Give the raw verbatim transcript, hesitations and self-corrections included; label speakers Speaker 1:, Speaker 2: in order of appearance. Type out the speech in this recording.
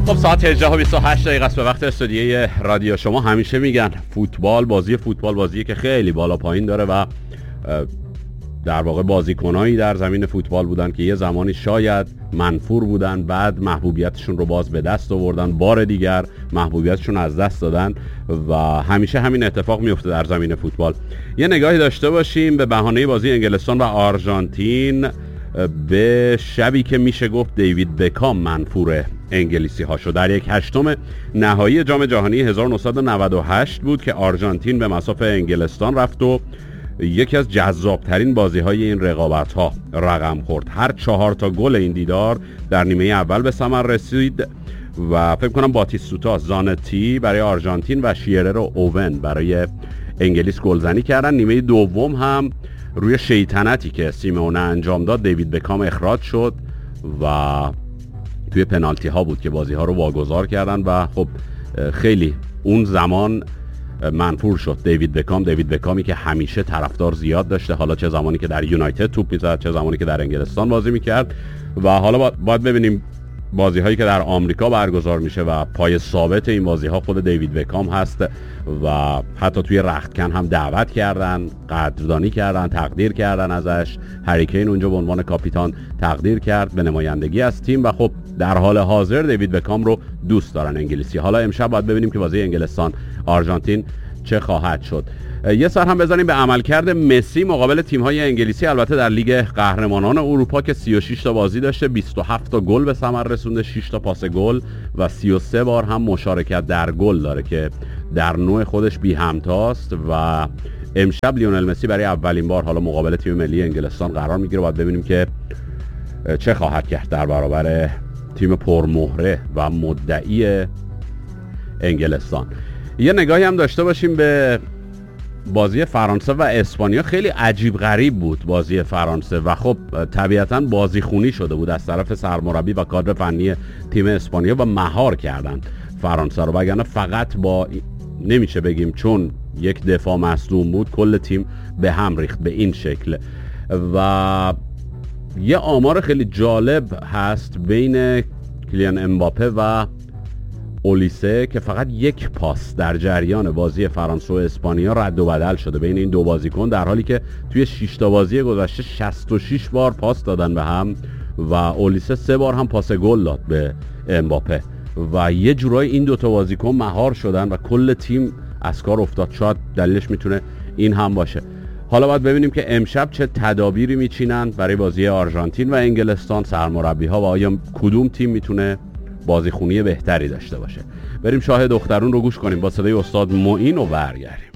Speaker 1: خب ساعت هجده و بیست و هشت دقیقه است به وقت استودیوی رادیو شما. همیشه میگن فوتبال بازی فوتبال بازیه که خیلی بالا پایین داره و در واقع بازیکنایی در زمین فوتبال بودن که یه زمانی شاید منفور بودن، بعد محبوبیتشون رو باز به دست آوردن، بار دیگر محبوبیتشون از دست دادن و همیشه همین اتفاق میفته در زمین فوتبال. یه نگاهی داشته باشیم به بهانه بازی انگلستان و آرژانتین به شبی که میشه گفت دیوید بکام منفور انگلیسی ها شد. در یک هشتم نهایی جام جهانی هزار و نهصد و نود و هشت بود که آرژانتین به مصاف انگلستان رفت و یکی از جذابترین بازی های این رقابت ها رقم خورد. هر چهار تا گل این دیدار در نیمه اول به ثمر رسید و فکر کنم باتیستوتا، زانتی برای آرژانتین و شیرر و اوون برای انگلیس گلزنی کردن. نیمه دوم هم روی شیطنتی که سیمونه انجام داد دیوید بکام اخراج شد و توی پنالتی ها بود که بازی ها رو واگذار کردن و خب خیلی اون زمان منفور شد دیوید بکام. دیوید بکامی که همیشه طرفدار زیاد داشته، حالا چه زمانی که در یونایتد توپ میزد چه زمانی که در انگلستان بازی میکرد و حالا باید ببینیم بازی هایی که در آمریکا برگزار میشه و پای ثابت این بازی ها خود دیوید بکام هست و حتی توی رختکن هم دعوت کردن، قدردانی کردن، تقدیر کردن ازش. هری کین اونجا به عنوان کاپیتان تقدیر کرد به نمایندگی از تیم و خب در حال حاضر دیوید بکام رو دوست دارن انگلیسی. حالا امشب باید ببینیم که بازی انگلستان آرژانتین چه خواهد شد. یه سر هم بزنیم به عملکرد مسی مقابل تیم‌های انگلیسی، البته در لیگ قهرمانان اروپا که سی و شش تا بازی داشته، بیست و هفت تا گل به ثمر رسونده، شش تا پاس گل و سی و سه بار هم مشارکت در گل داره که در نوع خودش بی همتاست و امشب لیونل مسی برای اولین بار حالا مقابل تیم ملی انگلستان قرار میگیره. باید ببینیم که چه خواهد کرد در برابر تیم پرمهره و مدعی انگلستان. یه نگاهی هم داشته باشیم به بازی فرانسه و اسپانیا. خیلی عجیب غریب بود بازی فرانسه و خب طبیعتاً بازی خونی شده بود از طرف سرمربی و کادر فنی تیم اسپانیا و مهار کردن فرانسه رو، وگرنه فقط با نمیشه بگیم چون یک دفاع مصدوم بود کل تیم به هم ریخت به این شکل. و یه آمار خیلی جالب هست بین کلیان امباپه و اولیسه که فقط یک پاس در جریان بازی فرانسه و اسپانیا رد و بدل شده بین این دو بازیکن، در حالی که توی شش تا بازی گذشته شصت و شش بار پاس دادن به هم و اولیسه سه بار هم پاس گل داد به امباپه و یه جورایی این دو تا بازیکن مهار شدن و کل تیم از کار افتاد. شاید دلیلش میتونه این هم باشه. حالا باید ببینیم که امشب چه تدابیری میچینن برای بازی آرژانتین و انگلستان سرمربی ها و آیا کدوم تیم میتونه بازی خونی بهتری داشته باشه. بریم شاه دخترون رو گوش کنیم با صدای استاد معین و برگردیم.